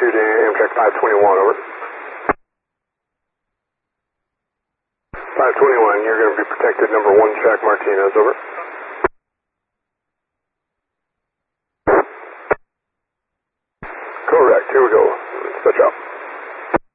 to Amtrak 521, over. 521, you're going to be protected number 1 track Martinez, over. Correct, here we go. Switch up.